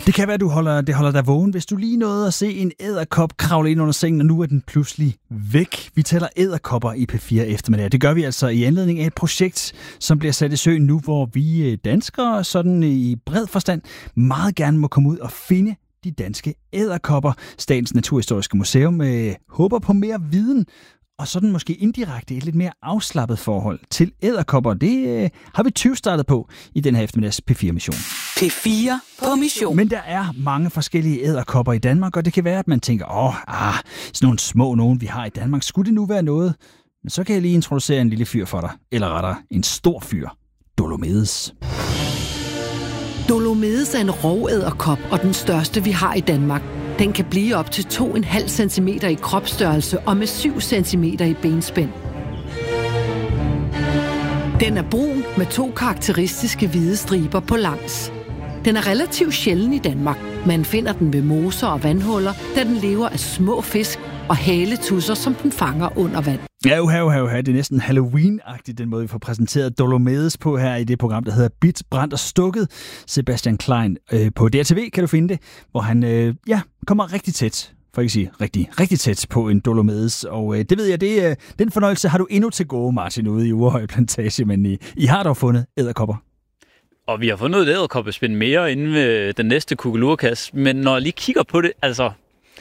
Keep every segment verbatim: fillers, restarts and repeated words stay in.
Det kan være, at du holder, det holder dig vågen, hvis du lige nåede at se en edderkop kravle ind under sengen, og nu er den pludselig væk. Vi tæller edderkopper i P fire eftermiddag. Det gør vi altså i anledning af et projekt, som bliver sat i søen nu, hvor vi danskere sådan i bred forstand meget gerne må komme ud og finde de danske edderkopper. Statens Naturhistoriske Museum øh, håber på mere viden, og sådan måske indirekte et lidt mere afslappet forhold til edderkopper. Det øh, har vi tyve-startet på i den her eftermiddags P fire-mission. P fire på mission. Men der er mange forskellige edderkopper i Danmark, og det kan være, at man tænker, åh, ah, sådan nogle små nogen, vi har i Danmark. Skulle det nu være noget? Men så kan jeg lige introducere en lille fyr for dig. Eller rettere, en stor fyr. Dolomedes. Dolomedes er en rovedderkop og den største, vi har i Danmark. Den kan blive op til to komma fem centimeter i kropsstørrelse og med syv centimeter i benspænd. Den er brun med to karakteristiske hvide striber på langs. Den er relativt sjælden i Danmark. Man finder den ved moser og vandhuller, da den lever af små fisk og haletusser, som den fanger under vand. Ja, uha, uha, uha. Det er næsten Halloween-agtigt, den måde, vi får præsenteret Dolomedes på her i det program, der hedder Bit, Brændt og Stukket. Sebastian Klein øh, på D R T V kan du finde det, hvor han øh, ja, kommer rigtig tæt, for ikke at sige rigtig, rigtig tæt på en Dolomedes. Og øh, det ved jeg, det, øh, den fornøjelse har du endnu til gode, Martin, ude i Urhøj Plantage, men I, I har dog fundet edderkopper. Og vi har fundet et edderkoppespind mere inde ved den næste kukkelurkasse, men når jeg lige kigger på det, altså,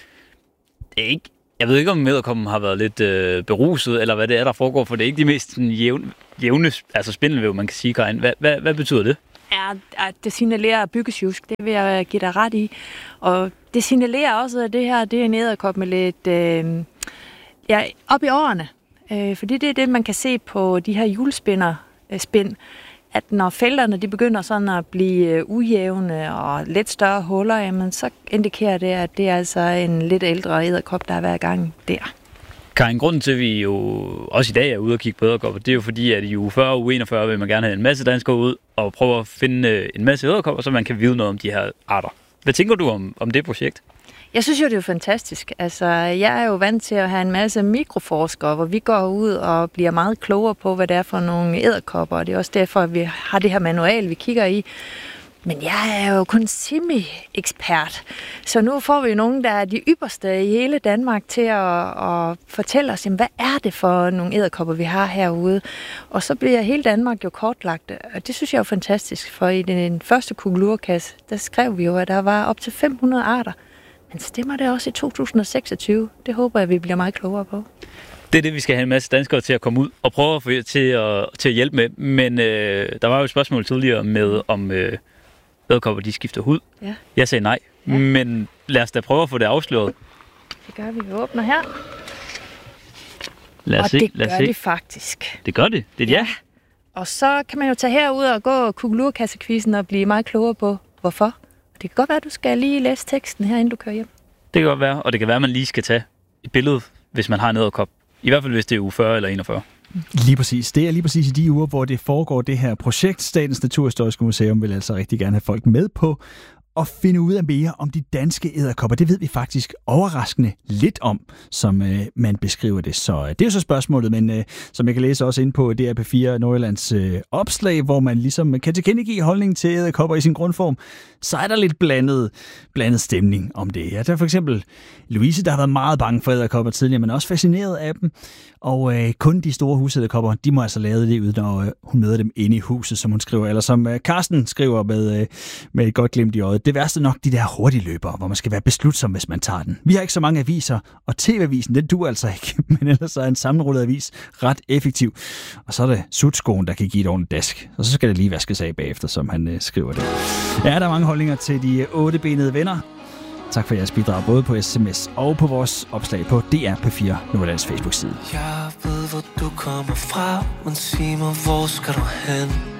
det er ikke, jeg ved ikke, om edderkoppen har været lidt øh, beruset, eller hvad det er, der foregår, for det er ikke de mest sådan, jævne, jævne altså spindelvæv, man kan sige, Karin. Hvad, hvad, hvad betyder det? Ja, det signalerer byggesjusk, det vil jeg give dig ret i. Og det signalerer også, at det her det er en edderkop med lidt øh, ja, op i årene. Øh, fordi det er det, man kan se på de her julespinder, øh, spind, at når felterne de begynder sådan at blive ujævne og lidt større huller, jamen, så indikerer det, at det er altså en lidt ældre edderkop, der er hver gang der. Karin, grunden til, at vi jo også i dag er ude og kigge på edderkopper, det er jo fordi, at i uge fyrre og uge enogfyrre vil man gerne have en masse danskere ud og prøve at finde en masse edderkopper, så man kan vide noget om de her arter. Hvad tænker du om, om det projekt? Jeg synes jo, det er fantastisk. Altså, jeg er jo vant til at have en masse mikroforskere, hvor vi går ud og bliver meget klogere på, hvad det er for nogle edderkopper. Det er også derfor, at vi har det her manual, vi kigger i. Men jeg er jo kun semi-ekspert. Så nu får vi jo nogen, der er de ypperste i hele Danmark til at, at fortælle os, hvad er det for nogle edderkopper, vi har herude. Og så bliver hele Danmark jo kortlagt. Og det synes jeg er jo fantastisk, for i den første kukkelurkasse, der skrev vi jo, at der var op til fem hundrede arter. Men stemmer det også i to tusind og seksogtyve? Det håber jeg, vi bliver meget klogere på. Det er det, vi skal have en masse danskere til at komme ud og prøve at få til at, til at hjælpe med. Men øh, der var jo et spørgsmål tidligere med, om øh, edderkopper de skifter hud. Ja. Jeg sagde nej, ja. Men lad os da prøve at få det afsløret. Det gør vi. Vi åbner her. Lad os og se. det lad os gør se. det faktisk. Det gør det? Det er ja. ja. Og så kan man jo tage herud og gå kukkelurkassekvisten og blive meget klogere på, hvorfor. Det kan godt være, at du skal lige læse teksten her, inden du kører hjem. Det kan godt være, og det kan være, at man lige skal tage et billede, hvis man har en edderkop. I hvert fald, hvis det er uge fyrre eller enogfyrre. Lige præcis. Det er lige præcis i de uger, hvor det foregår det her projekt. Statens Naturhistoriske Museum vil altså rigtig gerne have folk med på og finde ud af mere om de danske edderkopper. Det ved vi faktisk overraskende lidt om, som øh, man beskriver det. Så øh, det er jo så spørgsmålet, men øh, som jeg kan læse også ind på D R P fire Nordjyllands øh, opslag, hvor man ligesom kan tilkendegive holdningen til edderkopper i sin grundform, så er der lidt blandet, blandet stemning om det. Ja, der er for eksempel Louise, der har været meget bange for edderkopper tidligere, men også fascineret af dem. Og øh, kun de store husedderkopper, de må altså lade det ud, når øh, hun møder dem inde i huset, som hun skriver. Eller som øh, Karsten skriver med, øh, med et godt glimt i øjet. Det værste nok de der hurtige løbere, hvor man skal være beslutsom, hvis man tager den. Vi har ikke så mange aviser, og T V-avisen, den duer altså ikke. Men ellers er en sammenrullet avis ret effektiv. Og så er det sutskoen, der kan give et ordentligt dask. Og så skal det lige vaskes af bagefter, som han øh, skriver det. Ja, der er mange holdninger til de ottebenede venner. Tak for jeres bidrag, både på sms og på vores opslag på D R P fire Nordjyllands Facebook-side. Jeg ved, hvor du kommer fra, men sig mig, hvor skal du hen?